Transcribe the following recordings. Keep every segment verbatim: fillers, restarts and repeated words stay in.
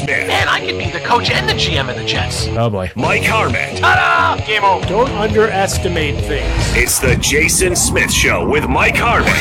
Smith. Man, I could be the coach and the G M of the Jets. Oh, boy. Mike Harmon. Ta-da! Game over. Don't underestimate things. It's the Jason Smith Show with Mike Harmon.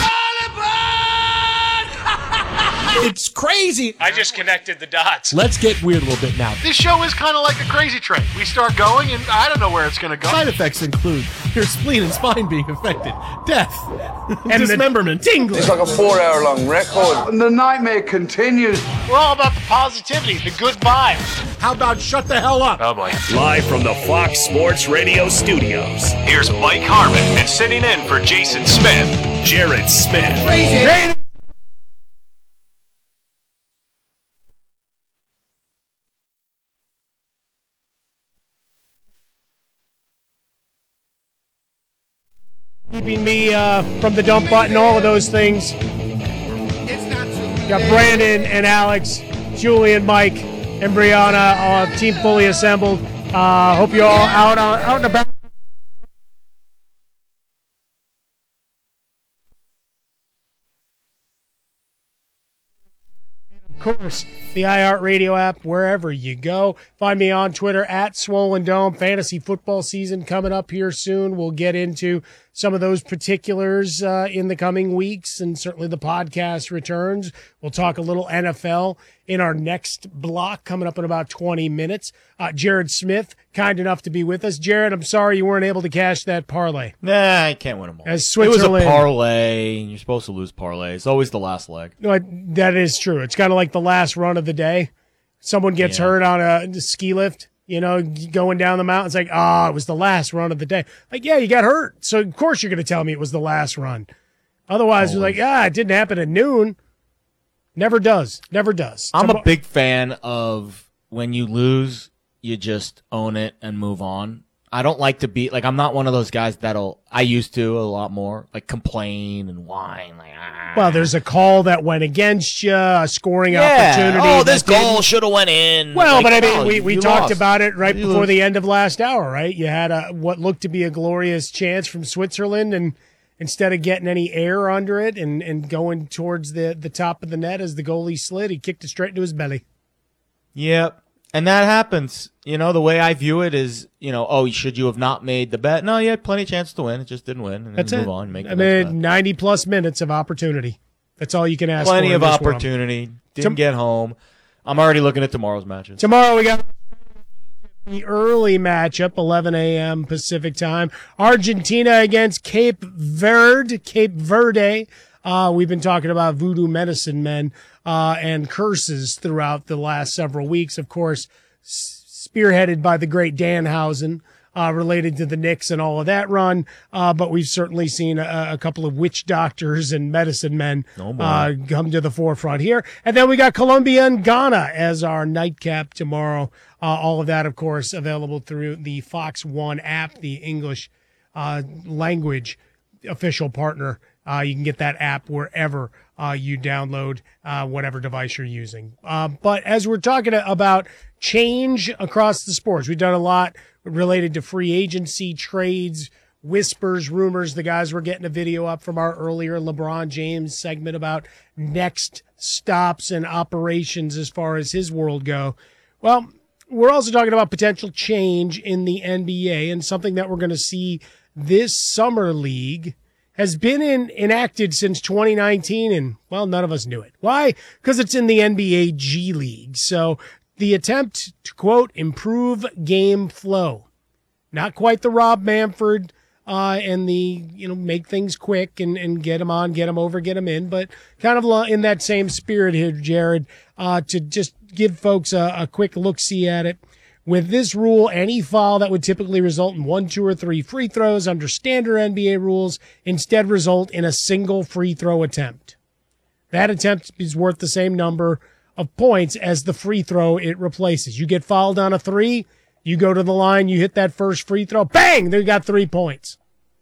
It's crazy. I just connected the dots. Let's get weird a little bit now. This show is kind of like a crazy train. We start going, and I don't know where it's going to go. Side effects include your spleen and spine being affected, death, and dismemberment, tingling. It's like a four-hour-long record. And the nightmare continues. We're all about the positivity, the good vibes. How about shut the hell up? Oh, boy. Live from the Fox Sports Radio studios, Here's Mike Harmon, and sitting in for Jason Smith, Jared Smith. Crazy. Keeping me uh, from the dump button, all of those things. Got Brandon and Alex, Julian, Mike, and Brianna, uh, team fully assembled. Uh, hope you're all out, on, out and about. Of course, the iHeartRadio app, wherever you go. Find me on Twitter at Swollen Dome. Fantasy football season coming up here soon. We'll get into some of those particulars uh, in the coming weeks, and certainly the podcast returns. We'll talk a little N F L in our next block coming up in about twenty minutes. Uh, Jared Smith, kind enough to be with us. Jared, I'm sorry you weren't able to cash that parlay. Nah, I can't win them all. As It Switzerland, was a parlay, and you're supposed to lose parlay. It's always the last leg. No, that is true. It's kind of like the last run of the day. Someone gets Yeah. hurt on a ski lift, you know, going down the mountain. It's like, ah, oh, it was the last run of the day. Like, yeah, you got hurt. So, of course, you're going to tell me it was the last run. Otherwise, you're like, ah, it didn't happen at noon. Never does. Never does. I'm Tomo- a big fan of when you lose, you just own it and move on. I don't like to be like I'm not one of those guys that'll I used to a lot more like complain and whine like ah. Well, there's a call that went against you, a scoring yeah. opportunity. Oh, this that didn't- goal should have went in. Well, Like, but I mean, no, we, we you talked lost. about it right You before lose. the end of last hour, right? You had a what looked to be a glorious chance from Switzerland, and instead of getting any air under it and, and going towards the, the top of the net as the goalie slid, he kicked it straight into his belly. Yep. And that happens. You know, the way I view it is, you know, oh, should you have not made the bet? No, you had plenty of chance to win. It just didn't win. And then That's you it. move on. Make the I next mean, bet. ninety plus minutes of opportunity. That's all you can ask Plenty for. of in this world. opportunity. Didn't Tom- get home. I'm already looking at tomorrow's matches. Tomorrow we got the early matchup, eleven a.m. Pacific time. Argentina against Cape Verde. Cape Verde. Uh, we've been talking about voodoo medicine men uh, and curses throughout the last several weeks. Of course, s- spearheaded by the great Danhausen, uh, related to the Knicks and all of that run. Uh, but we've certainly seen a, a couple of witch doctors and medicine men Oh, boy. uh, come to the forefront here. And then we got Colombia and Ghana as our nightcap tomorrow. Uh, all of that, of course, available through the Fox One app, the English uh, language official partner. Uh, you can get that app wherever uh, you download uh, whatever device you're using. Uh, but as we're talking about change across the sports, we've done a lot related to free agency, trades, whispers, rumors. The guys were getting a video up from our earlier LeBron James segment about next stops and operations as far as his world go. Well, we're also talking about potential change in the N B A, and something that we're going to see this summer league has been in, enacted since twenty nineteen, and, well, none of us knew it. Why? Because it's in the N B A G League. So the attempt to, quote, improve game flow. Not quite the Rob Manfred uh, and the, you know, make things quick and, and get them on, get them over, get them in, but kind of in that same spirit here, Jared, uh, to just give folks a, a quick look-see at it. With this rule, any foul that would typically result in one, two, or three free throws under standard N B A rules instead result in a single free throw attempt. That attempt is worth the same number of points as the free throw it replaces. You get fouled on a three, you go to the line, you hit that first free throw, bang, there you got three points.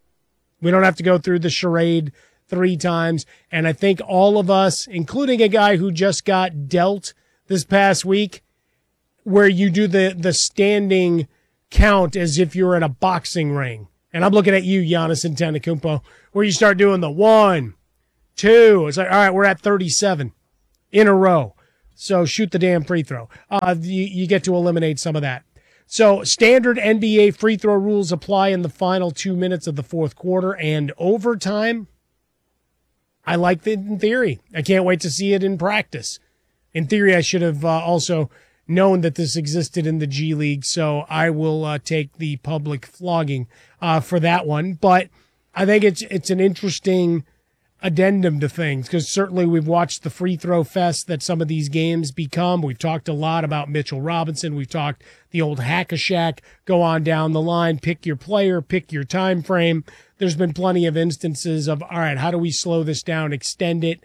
We don't have to go through the charade three times. And I think all of us, including a guy who just got dealt this past week, where you do the, the standing count as if you're in a boxing ring. And I'm looking at you, Giannis Antetokounmpo, where you start doing the one, two. It's like, all right, we're at thirty-seven in a row. So shoot the damn free throw. Uh, you, you get to eliminate some of that. So standard N B A free throw rules apply in the final two minutes of the fourth quarter and overtime. I like it in theory. I can't wait to see it in practice. In theory, I should have uh, also known that this existed in the G League, so I will uh, take the public flogging uh, for that one. But I think it's it's an interesting addendum to things, because certainly we've watched the free throw fest that some of these games become. We've talked a lot about Mitchell Robinson. We've talked the old hack-a-shack, go on down the line, pick your player, pick your time frame. There's been plenty of instances of, all right, how do we slow this down, extend it?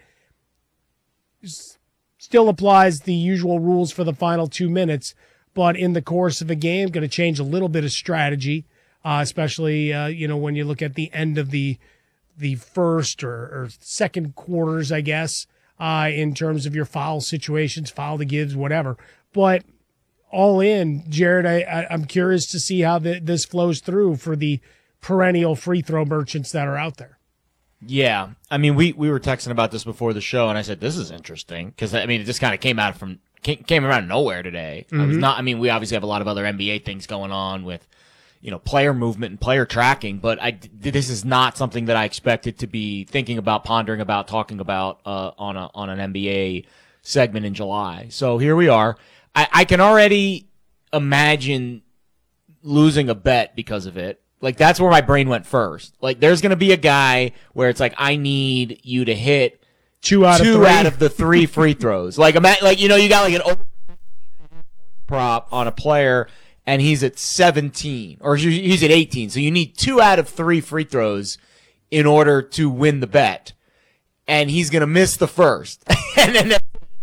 Still applies the usual rules for the final two minutes, but in the course of a game, going to change a little bit of strategy, uh, especially uh, you know, when you look at the end of the the first or, or second quarters, I guess, uh, in terms of your foul situations, foul to gives, whatever. But all in, Jared, I, I, I'm curious to see how the, this flows through for the perennial free throw merchants that are out there. Yeah. I mean, we, we were texting about this before the show, and I said, this is interesting, because, I mean, it just kind of came out from, came, came around of nowhere today. Mm-hmm. I was not, I mean, we obviously have a lot of other N B A things going on with, you know, player movement and player tracking, but I, this is not something that I expected to be thinking about, pondering about, talking about, uh, on a, on an N B A segment in July. So here we are. I, I can already imagine losing a bet because of it. Like, that's where my brain went first. Like, there's going to be a guy where it's like, I need you to hit two out two of three. out of the three free throws. Like, ima- like, you know, you got like an over prop on a player, and he's at seventeen, or he's at eighteen. So you need two out of three free throws in order to win the bet. And he's going to miss the first. And then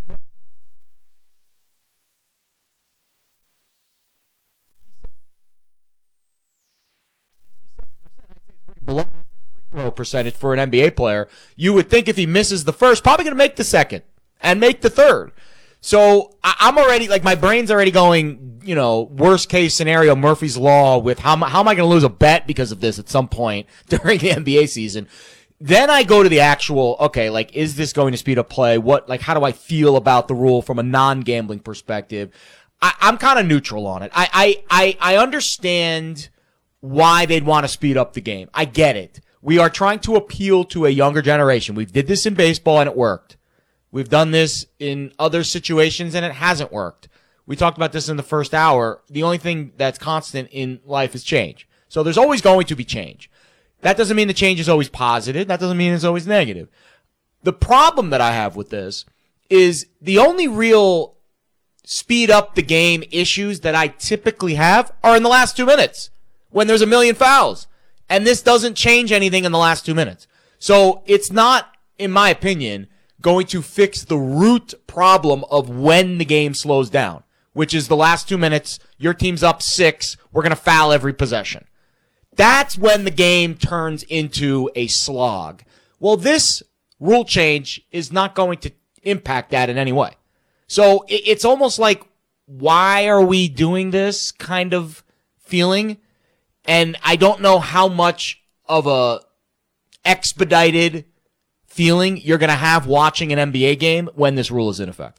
below percentage for an N B A player. You would think if he misses the first, probably going to make the second and make the third. So I, I'm already, like, my brain's already going, you know, worst case scenario, Murphy's Law, with how, how am I going to lose a bet because of this at some point during the N B A season? Then I go to the actual, okay, like, is this going to speed up play? What, like, how do I feel about the rule from a non-gambling perspective? I, I'm kind of neutral on it. I, I, I, I understand why they'd want to speed up the game. I get it. We are trying to appeal to a younger generation. We did this in baseball and it worked. We've done this in other situations and it hasn't worked. We talked about this in the first hour. The only thing that's constant in life is change. So there's always going to be change. That doesn't mean the change is always positive. That doesn't mean it's always negative. The problem that I have with this is the only real speed up the game issues that I typically have are in the last two minutes when there's a million fouls. And this doesn't change anything in the last two minutes. So it's not, in my opinion, going to fix the root problem of when the game slows down, which is the last two minutes, your team's up six, we're going to foul every possession. That's when the game turns into a slog. Well, this rule change is not going to impact that in any way. So it's almost like, why are we doing this kind of feeling? And I don't know how much of a expedited feeling you're going to have watching an N B A game when this rule is in effect.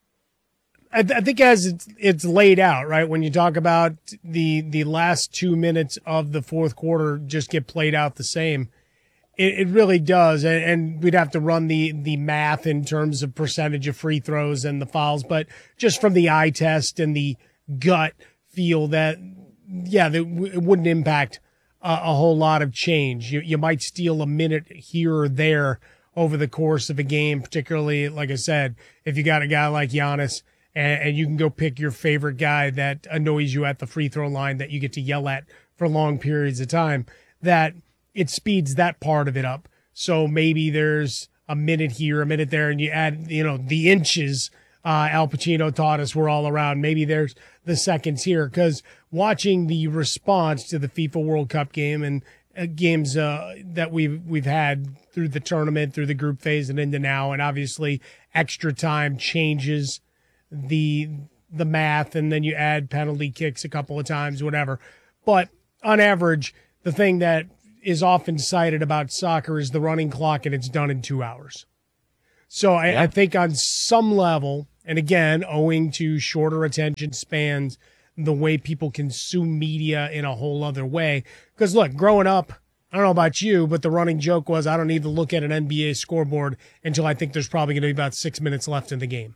I, th- I think as it's, it's laid out, right, when you talk about the the last two minutes of the fourth quarter just get played out the same, it, it really does. And, and we'd have to run the, the math in terms of percentage of free throws and the fouls. But just from the eye test and the gut feel that, yeah, that w- it wouldn't impact uh, a whole lot of change. You, you might steal a minute here or there over the course of a game, particularly, like I said, if you got a guy like Giannis and, and you can go pick your favorite guy that annoys you at the free throw line that you get to yell at for long periods of time, that it speeds that part of it up. So maybe there's a minute here, a minute there, and you add, you know, the inches uh, Al Pacino taught us were all around. Maybe there's the seconds here, because watching the response to the FIFA World Cup game and uh, games uh, that we've we've had through the tournament, through the group phase, and into now, and obviously extra time changes the the math, and then you add penalty kicks a couple of times, whatever. But on average, the thing that is often cited about soccer is the running clock, and it's done in two hours. So I, yeah. I think on some level, And again, owing to shorter attention spans, the way people consume media in a whole other way. Because look, growing up, I don't know about you, but the running joke was I don't need to look at an N B A scoreboard until I think there's probably going to be about six minutes left in the game.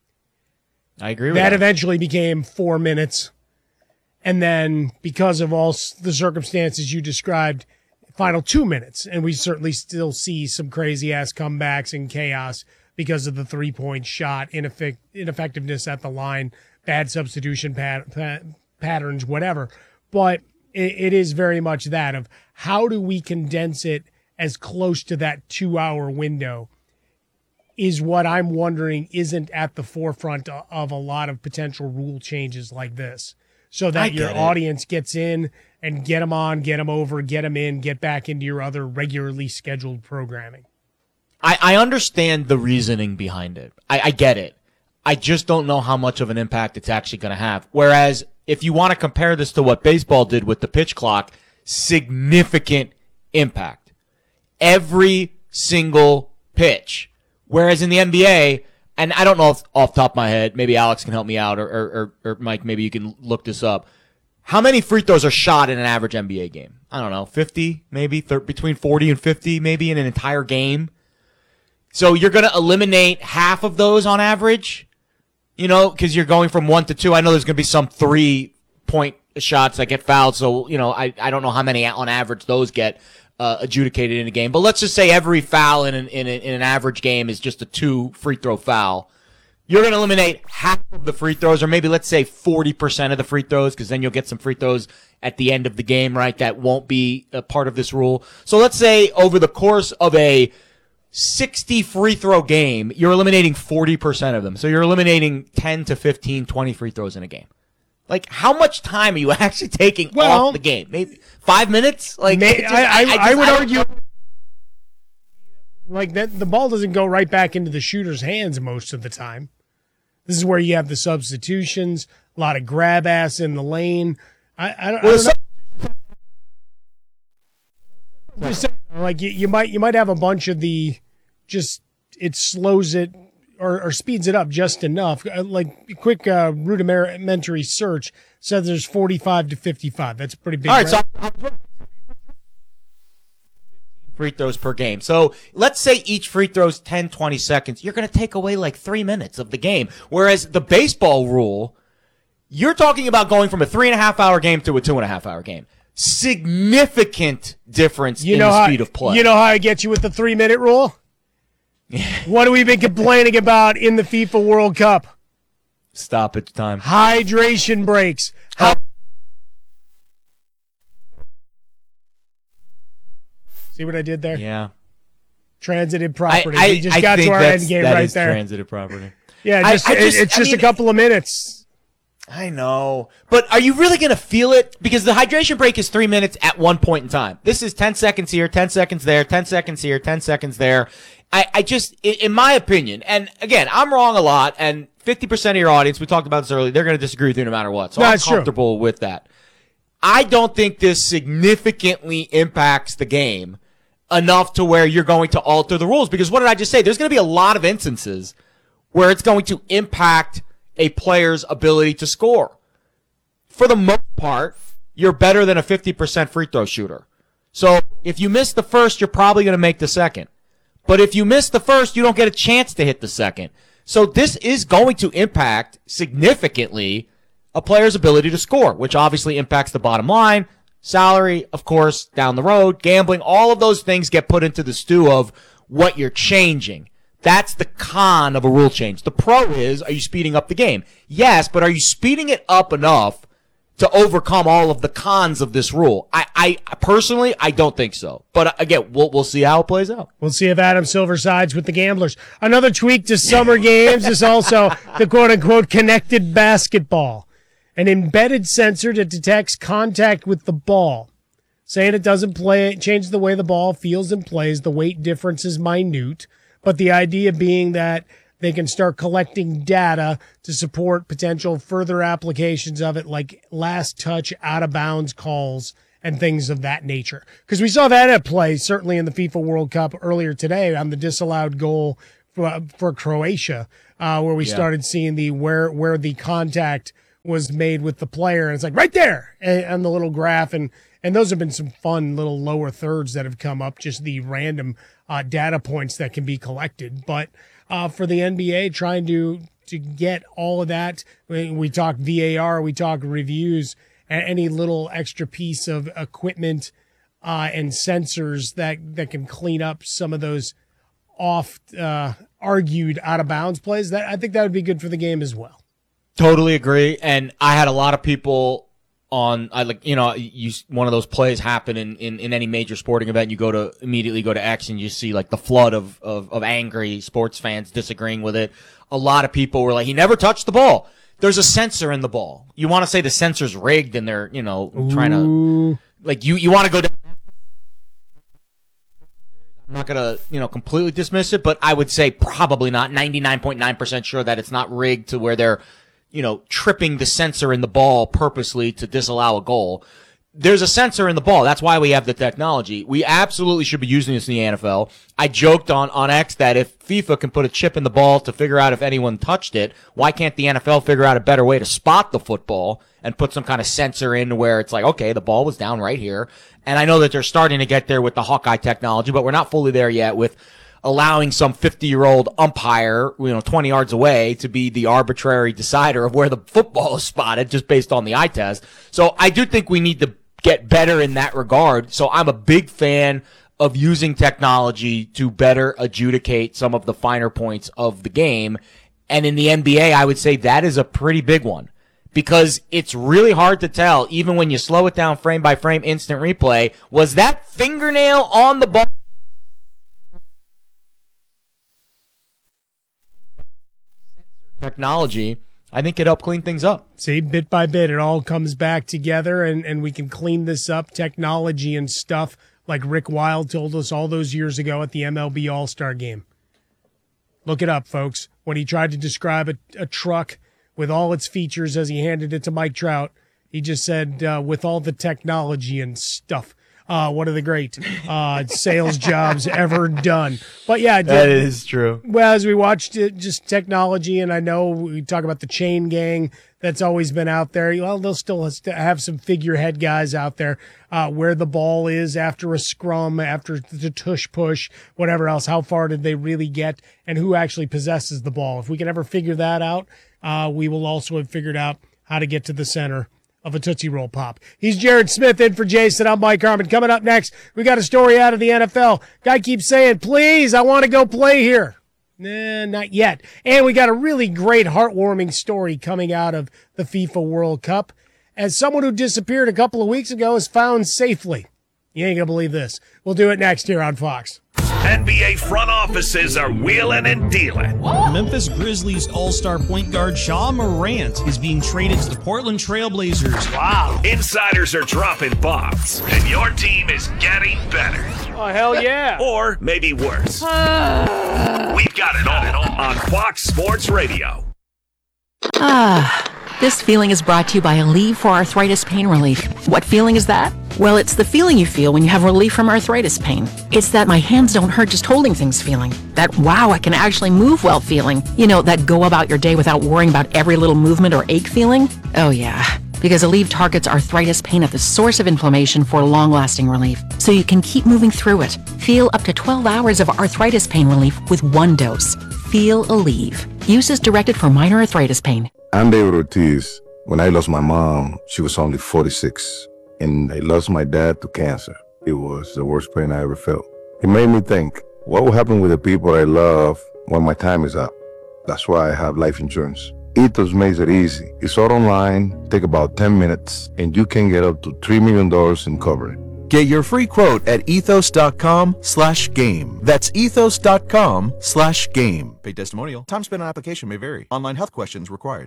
I agree with that. That that. eventually became four minutes. And then because of all the circumstances you described, final two minutes. And we certainly still see some crazy-ass comebacks and chaos because of the three-point shot, ineffect- ineffectiveness at the line, bad substitution pat- pat- patterns, whatever. But it, it is very much that of how do we condense it as close to that two-hour window is what I'm wondering isn't at the forefront of a lot of potential rule changes like this. So that your it. audience gets in and get them on, get them over, get them in, get back into your other regularly scheduled programming. I, I understand the reasoning behind it. I, I get it. I just don't know how much of an impact it's actually going to have. Whereas if you want to compare this to what baseball did with the pitch clock, significant impact. Every single pitch. Whereas in the N B A, and I don't know if off the top of my head, maybe Alex can help me out, or, or, or, or Mike, maybe you can look this up. How many free throws are shot in an average N B A game? I don't know, fifty, maybe, thir- between forty and fifty, maybe in an entire game. So you're going to eliminate half of those on average, you know, because you're going from one to two. I know there's going to be some three-point shots that get fouled, so, you know, I, I don't know how many on average those get uh, adjudicated in a game. But let's just say every foul in an, in, a, in an average game is just a two free throw foul. You're going to eliminate half of the free throws, or maybe let's say forty percent of the free throws, because then you'll get some free throws at the end of the game, right, that won't be a part of this rule. So let's say over the course of a sixty free throw game, you're eliminating forty percent of them. So you're eliminating ten to fifteen, twenty free throws in a game. Like, how much time are you actually taking well, off the game? Maybe five minutes? Like, may, just, I, I, I, just, I would I argue like that the ball doesn't go right back into the shooter's hands most of the time. This is where you have the substitutions, a lot of grab ass in the lane. I, I don't, well, I don't know. Just saying, like you, you might you might have a bunch of the just it slows it or, or speeds it up just enough. Like quick uh, rudimentary search says there's forty-five to fifty-five. That's a pretty big. All right, right? so free throws per game. So let's say each free throw's ten, twenty seconds. You're going to take away like three minutes of the game. Whereas the baseball rule, you're talking about going from a three and a half hour game to a two and a half hour game. Significant difference you in know the how, speed of play. You know how I get you with the three minute rule? What have we been complaining about in the FIFA World Cup? Stoppage time. Hydration breaks. How- See what I did there? Yeah. Transitive property. I, I, we just I got think to our end game that right is there. transitive property. Yeah, just, I, I just, it's I just mean, a couple of minutes. I know. But are you really going to feel it? Because the hydration break is three minutes at one point in time. This is ten seconds here, ten seconds there, ten seconds here, ten seconds there. I, I just, in my opinion, and again, I'm wrong a lot, and fifty percent of your audience, we talked about this earlier, they're going to disagree with you no matter what. So No, I'm it's true. comfortable with that. I don't think this significantly impacts the game enough to where you're going to alter the rules. Because what did I just say? There's going to be a lot of instances where it's going to impact a player's ability to score. For the most part, you're better than a fifty percent free throw shooter. So if you miss the first, you're probably going to make the second. But if you miss the first, you don't get a chance to hit the second. So this is going to impact significantly a player's ability to score, which obviously impacts the bottom line, salary, of course, down the road, gambling, all of those things get put into the stew of what you're changing. That's the con of a rule change. The pro is, are you speeding up the game? Yes, but are you speeding it up enough to overcome all of the cons of this rule? I, I personally, I don't think so. But again, we'll we'll see how it plays out. We'll see if Adam Silver sides with the gamblers. Another tweak to summer games is also the quote-unquote connected basketball, an embedded sensor that detects contact with the ball, saying it doesn't play, change the way the ball feels and plays. The weight difference is minute, but the idea being that they can start collecting data to support potential further applications of it, like last touch, out of bounds calls, and things of that nature. Because we saw that at play, certainly in the FIFA World Cup earlier today on the disallowed goal for, for Croatia, uh, where we Yeah. started seeing the where where the contact was made with the player, and it's like right there and, and the little graph, and and those have been some fun little lower thirds that have come up, just the random uh, data points that can be collected. But uh, for the N B A, trying to to get all of that, we, we talk V A R, we talk reviews, and any little extra piece of equipment uh, and sensors that that can clean up some of those oft uh, argued out of bounds plays. That I think that would be good for the game as well. Totally agree. And I had a lot of people on, I like, you know, you, one of those plays happen in, in, in any major sporting event. You go to immediately go to X and you see like the flood of, of, of angry sports fans disagreeing with it. A lot of people were like, he never touched the ball. There's a sensor in the ball. You want to say the sensor's rigged and they're, you know, trying to, like, you, you want to go down. I'm not going to, you know, completely dismiss it, but I would say probably not. ninety-nine point nine percent sure that it's not rigged to where they're, you know, tripping the sensor in the ball purposely to disallow a goal. There's a sensor in the ball. That's why we have the technology. We absolutely should be using this in the N F L. I joked on, on X that if FIFA can put a chip in the ball to figure out if anyone touched it, why can't the N F L figure out a better way to spot the football and put some kind of sensor in where it's like, okay, the ball was down right here. And I know that they're starting to get there with the Hawkeye technology, but we're not fully there yet with allowing some fifty-year-old umpire, you know, twenty yards away to be the arbitrary decider of where the football is spotted just based on the eye test. So I do think we need to get better in that regard. So I'm a big fan of using technology to better adjudicate some of the finer points of the game. And in the N B A, I would say that is a pretty big one because it's really hard to tell, even when you slow it down frame by frame, instant replay, was that fingernail on the ball? Technology, I think it helped clean things up. See, bit by bit, it all comes back together, and, and we can clean this up. Technology and stuff like Rick Wild told us all those years ago at the M L B All-Star Game. Look it up, folks. When he tried to describe a, a truck with all its features as he handed it to Mike Trout, he just said, uh, with all the technology and stuff. Uh, one of the great uh, sales jobs ever done. But yeah, That is true. well, as we watched it, just technology, and I know we talk about the chain gang that's always been out there. Well, they'll still have some figurehead guys out there uh, where the ball is after a scrum, after the tush push, whatever else. How far did they really get, and who actually possesses the ball? If we can ever figure that out, uh, we will also have figured out how to get to the center of a Tootsie Roll Pop. He's Jared Smith in for Jason. I'm Mike Harmon. Coming up next, we got a story out of the N F L. Guy keeps saying, please, I want to go play here. Nah, not yet. And we got a really great heartwarming story coming out of the FIFA World Cup as someone who disappeared a couple of weeks ago is found safely. You ain't gonna believe this. We'll do it next here on Fox. N B A front offices are wheeling and dealing. Memphis Grizzlies all-star point guard Ja Morant is being traded to the Portland Trail Blazers. Wow. Insiders are dropping bombs, and your team is getting better. Oh, hell yeah. Or maybe worse. We've got it all on Fox Sports Radio. Ah, this feeling is brought to you by Aleve for arthritis pain relief. What feeling is that? Well, it's the feeling you feel when you have relief from arthritis pain. It's that my hands don't hurt just holding things feeling. That wow, I can actually move well feeling. You know, that go about your day without worrying about every little movement or ache feeling. Oh yeah, because Aleve targets arthritis pain at the source of inflammation for long-lasting relief, so you can keep moving through it. Feel up to twelve hours of arthritis pain relief with one dose. Feel Aleve. Use as directed for minor arthritis pain. I'm David Ortiz. When I lost my mom, she was only forty-six. And I lost my dad to cancer. It was the worst pain I ever felt. It made me think, what will happen with the people I love when my time is up? That's why I have life insurance. Ethos makes it easy. It's all online, take about ten minutes, and you can get up to three million dollars in coverage. Get your free quote at ethos.com slash game. That's ethos.com slash game. Paid testimonial. Time spent on application may vary. Online health questions required.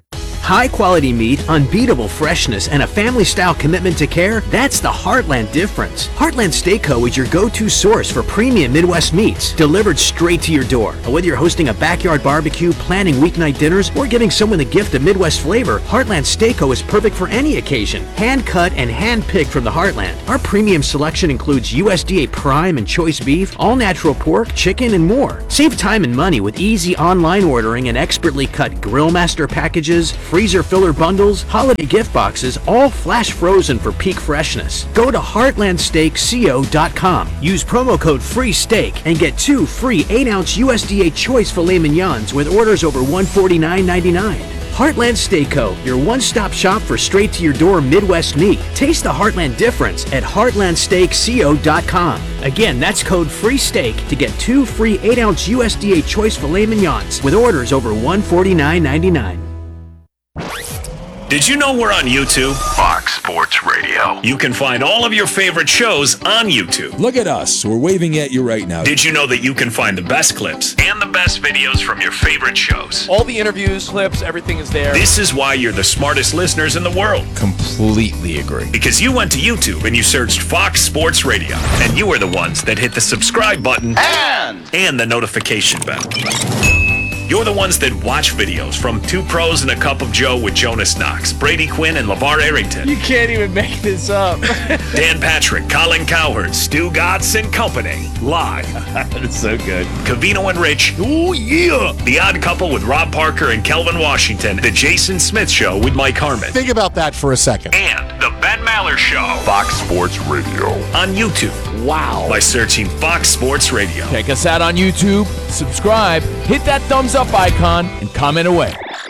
High quality meat, unbeatable freshness, and a family style commitment to care, that's the Heartland difference. Heartland Steak Co. is your go-to source for premium Midwest meats, delivered straight to your door. And whether you're hosting a backyard barbecue, planning weeknight dinners, or giving someone the gift of Midwest flavor, Heartland Steak Co. is perfect for any occasion. Hand cut and hand picked from the Heartland. Our premium selection includes U S D A Prime and Choice beef, all natural pork, chicken, and more. Save time and money with easy online ordering and expertly cut Grill Master packages, freezer filler bundles, holiday gift boxes, all flash frozen for peak freshness. Go to heartland steak co dot com. Use promo code FREESTEAK and get two free eight ounce U S D A Choice filet mignons with orders over one hundred forty-nine ninety-nine. Heartland Steak Co., your one-stop shop for straight-to-your-door Midwest meat. Taste the Heartland difference at heartland steak co dot com. Again, that's code FREESTEAK to get two free eight ounce U S D A Choice filet mignons with orders over one hundred forty-nine ninety-nine. Did you know we're on YouTube? Fox Sports Radio. You can find all of your favorite shows on YouTube. Look at us. We're waving at you right now. Did you know that you can find the best clips and the best videos from your favorite shows? All the interviews, clips, everything is there. This is why you're the smartest listeners in the world. Completely agree. Because you went to YouTube and you searched Fox Sports Radio, and you were the ones that hit the subscribe button and, and the notification bell. You're the ones that watch videos from Two Pros and a Cup of Joe with Jonas Knox, Brady Quinn, and LeVar Arrington. You can't even make this up. Dan Patrick, Colin Cowherd, Stu Gatz and Company. Live. That is so good. Cavino and Rich. Oh, yeah. The Odd Couple with Rob Parker and Kelvin Washington. The Jason Smith Show with Mike Harmon. Think about that for a second. And The Ben Maller Show. Fox Sports Radio. On YouTube. Wow. By searching Fox Sports Radio. Check us out on YouTube. Subscribe. Hit that thumbs up icon and comment away.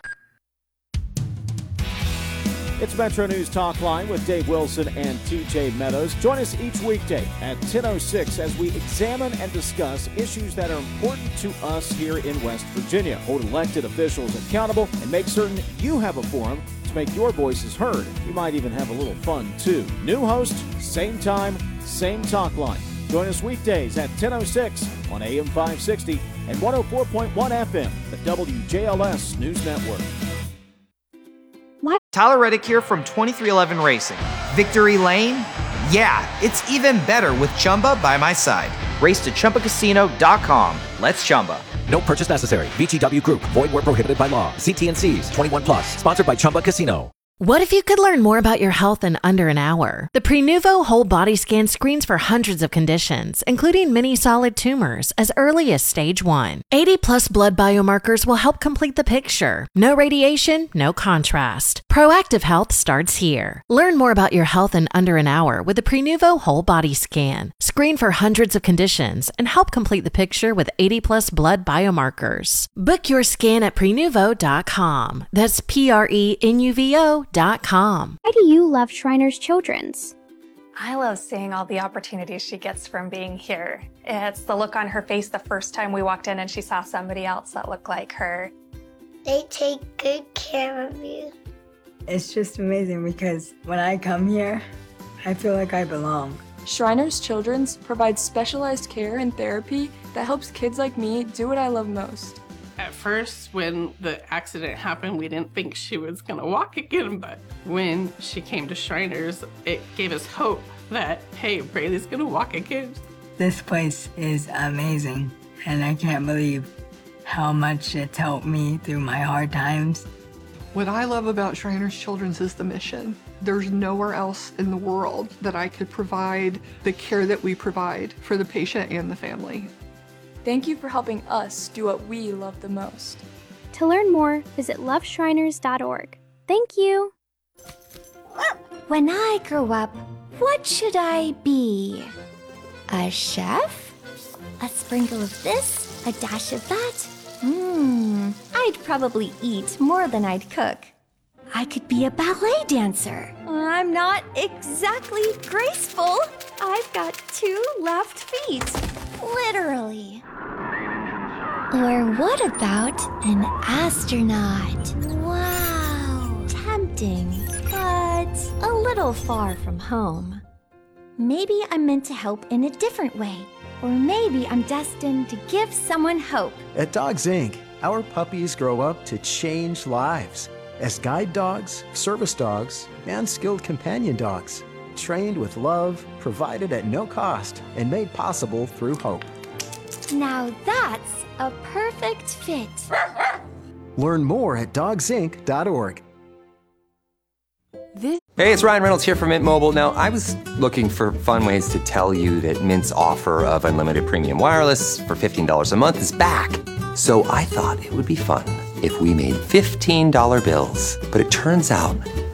It's Metro News Talk Line with Dave Wilson and T J Meadows. Join us each weekday at ten oh six as we examine and discuss issues that are important to us here in West Virginia. Hold elected officials accountable and make certain you have a forum to make your voices heard. We might even have a little fun too. New host, same time, same talk line. Join us weekdays at ten oh six on A M five sixty and one oh four point one F M, the W J L S News Network. What? Tyler Reddick here from twenty-three eleven Racing. Victory Lane? Yeah, it's even better with Chumba by my side. Race to Chumba Casino dot com. Let's Chumba. No purchase necessary. V G W Group. Void where prohibited by law. See T and C's. twenty-one plus. Sponsored by Chumba Casino. What if you could learn more about your health in under an hour? The Prenuvo Whole Body Scan screens for hundreds of conditions, including many solid tumors, as early as stage one. eighty plus blood biomarkers will help complete the picture. No radiation, no contrast. Proactive health starts here. Learn more about your health in under an hour with the Prenuvo Whole Body Scan. Screen for hundreds of conditions and help complete the picture with eighty plus blood biomarkers. Book your scan at prenuvo dot com. That's P R E N U V O dot com. Why do you love Shriners Children's? I love seeing all the opportunities she gets from being here. It's the look on her face the first time we walked in and she saw somebody else that looked like her. They take good care of you. It's just amazing because when I come here, I feel like I belong. Shriners Children's provides specialized care and therapy that helps kids like me do what I love most. At first, when the accident happened, we didn't think she was gonna walk again, but when she came to Shriners, it gave us hope that, hey, Braylee's gonna walk again. This place is amazing, and I can't believe how much it's helped me through my hard times. What I love about Shriners Children's is the mission. There's nowhere else in the world that I could provide the care that we provide for the patient and the family. Thank you for helping us do what we love the most. To learn more, visit love shriners dot org. Thank you. When I grow up, what should I be? A chef? A sprinkle of this? A dash of that? Hmm, I'd probably eat more than I'd cook. I could be a ballet dancer. I'm not exactly graceful. I've got two left feet. Literally. Or what about an astronaut? Wow. Tempting, but a little far from home. Maybe I'm meant to help in a different way. Or maybe I'm destined to give someone hope. At Dogs Incorporated, our puppies grow up to change lives. as guide dogs, service dogs, and skilled companion dogs. Trained with love, provided at no cost, and made possible through hope. Now that's a perfect fit. Learn more at dogs inc dot org. Hey, it's Ryan Reynolds here from Mint Mobile. Now, I was looking for fun ways to tell you that Mint's offer of unlimited premium wireless for fifteen dollars a month is back. So I thought it would be fun if we made fifteen dollar bills. But it turns out